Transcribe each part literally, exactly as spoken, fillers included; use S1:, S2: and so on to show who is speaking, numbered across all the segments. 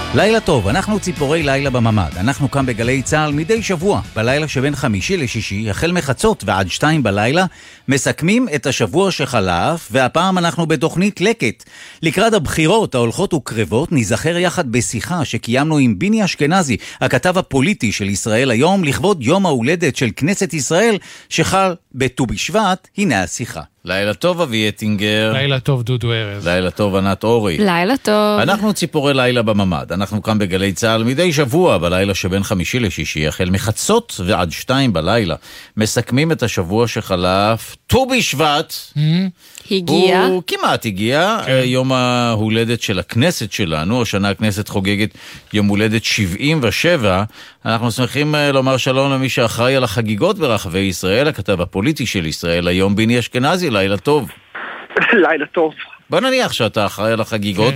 S1: לילה טוב, אנחנו ציפורי לילה בממד. אנחנו כאן בגלי צהל מדי שבוע, בלילה שבין חמישי לשישי, החל מחצות ועד שתיים בלילה, מסכמים את השבוע שחלף, והפעם אנחנו בתוכנית לקט. לקראת הבחירות ההולכות וקרבות, נזכר יחד בשיחה שקיימנו עם ביני אשכנזי, הכתב הפוליטי של ישראל היום, לכבוד יום ההולדת של כנסת ישראל, שחל בט"ו בשבט. הנה השיחה. לילה טוב אבי אטינגר.
S2: לילה טוב דודו ארז.
S1: לילה טוב ענת אורי.
S3: לילה טוב.
S1: אנחנו ציפורי לילה בממד. אנחנו כאן בגלי צהל מדי שבוע בלילה שבין חמישי לשישי, החל מחצות ועד שתיים בלילה. מסכמים את השבוע שחלף. ט"ו בשבט
S3: הגיע.
S1: הוא כמעט הגיע. יום ההולדת של הכנסת שלנו. השנה הכנסת חוגגת יום הולדת שבעים ושבע. אנחנו שמחים לומר שלום למי שאחראי על החגיגות ברחבי ישראל, הכתב הפוליטי של ישראל היום, ביני אשכנזי. לילה טוב.
S4: לילה טוב.
S1: בוא נניח שאתה אחראי על החגיגות.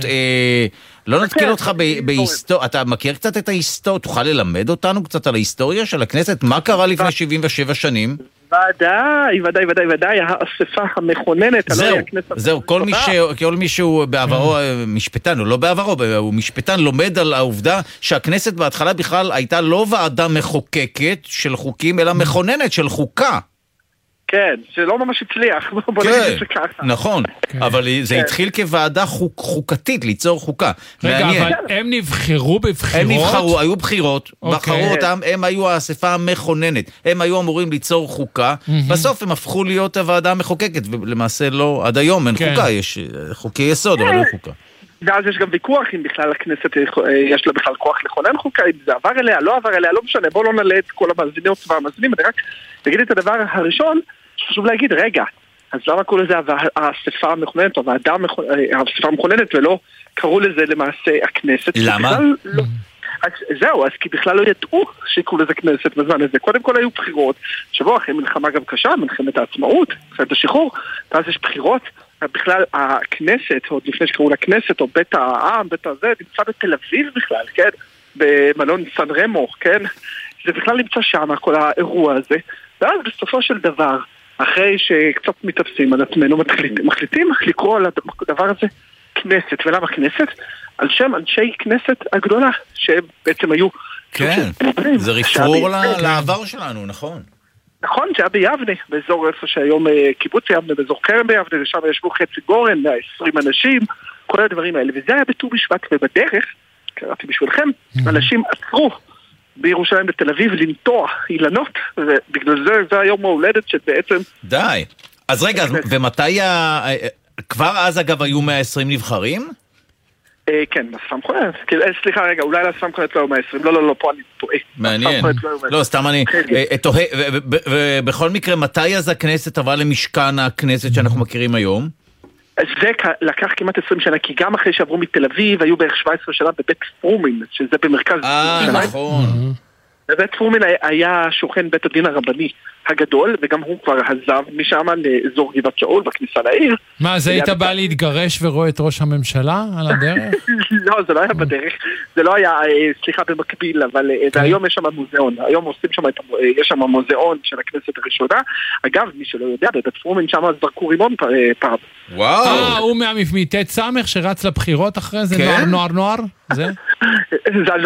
S1: לא נתקיל אותך בהיסטוריה. אתה מכיר קצת את ההיסטוריה? תוכל ללמד אותנו קצת על ההיסטוריה של הכנסת? מה קרה לפני שבעים ושבע שנים?
S4: ודאי, ודאי, ודאי, ודאי, האספה המכוננת.
S1: זהו, זהו, כל מי שהוא בעברו משפטן, הוא לא בעברו, הוא משפטן, לומד על העובדה שהכנסת בהתחלה בכלל הייתה לא ועדה מחוקקת של חוקים, אלא מכוננת של חוקה.
S4: כן, שלא ממש הצליח.
S1: כן, נכון, אבל זה התחיל כוועדה חוקתית, ליצור חוקה.
S2: רגע, אבל הם נבחרו בבחירות?
S1: הם נבחרו, היו בחירות, בחרו אותם, הם היו האספה המכוננת, הם היו אמורים ליצור חוקה, בסוף הם הפכו להיות הוועדה המחוקקת, ולמעשה לא, עד היום אין חוקה, יש חוקי יסוד, אבל לא חוקה.
S4: ואז יש גם ויכוח אם בכלל הכנסת יש לה בכלל כוח לכונן חוקה, אם זה עבר אליה, לא עבר אליה, לא משנה, בואו לא נעלה את כל המאזינות והמאזינים, אני רק אגיד את הדבר הראשון, שחשוב להגיד, רגע, אז למה קראו לזה האספה המכוננת, או הוועדה האספה המכוננת, ולא קראו לזה למעשה הכנסת?
S1: למה?
S4: לא, אז זהו, אז כי בכלל לא ידעו שיקראו לזה כנסת בזמן הזה. קודם כל היו בחירות, שבוע אחרי מלחמה גם קשה, מלחמת העצמאות, מלחמת השחרור, ואז יש בחירות, בכלל הכנסת, עוד לפני שקראו לכנסת, או בית העם, בית הזה, נמצא בתל אביב בכלל, כן? במלון סן רמו, כן? זה בכלל נמצא שם, כל האירוע הזה. ואז בסופו של דבר, אחרי שקצת מתאפסים על עצמנו, מחליטים לקרוא על הדבר הזה כנסת. ולמה כנסת? על שם אנשי כנסת הגדולה, שהם בעצם היו...
S1: כן, זה רפרור לעבר שלנו, נכון.
S4: נכון, שהיה ביבנה, באזור איפה שהיום קיבוץ יבנה, באזור קרם ביבנה, ושם ישבו חצי גורן, מאה ועשרים אנשים, כל הדברים האלה. וזה היה בט"ו בשבט, ובדרך, קראתי בשבילכם, אנשים עצרו בירושלים בתל אביב לנטוע אילנות, ובגלל זה זה היום ההולדת שבעצם...
S1: די. אז רגע, ומתי ה... כבר אז אגב היו מאה ועשרים נבחרים?
S4: כן, לאספה המכוננת. סליחה רגע, אולי לאספה המכוננת לא היו מאה ועשרים. לא, לא, לא, פה אני טועה.
S1: מעניין. לא, סתם אני תוהה. ובכל מקרה, מתי אז הכנסת עברה למשכן הכנסת שאנחנו מכירים היום?
S4: זה לקח כמעט עשרים שנה, כי גם אחרי שעברו מתל אביב, היו בערך שבע עשרה שנה בבית פרומין, שזה במרכז...
S1: אה, נכון.
S4: בבית פרומין היה שוכן בית הדין הרבני הגדול, וגם הוא כבר עזב משם לאזור גבעת שאול, בכניסה לעיר.
S2: מה, זה היית בא להתגרש ורואה את ראש הממשלה על הדרך?
S4: לא, זה לא היה בדרך. זה לא היה, סליחה, במקביל, אבל היום יש שם מוזיאון. היום עושים שם, יש שם מוזיאון של הכנסת הראשונה. אגב, מי שלא יודע, בבית פרומין שם זרקו רימון פעם.
S1: וואו.
S2: אה, הוא מתת סמך שרץ לבחירות אחרי זה, נוער נוער נוער? זה?
S4: זה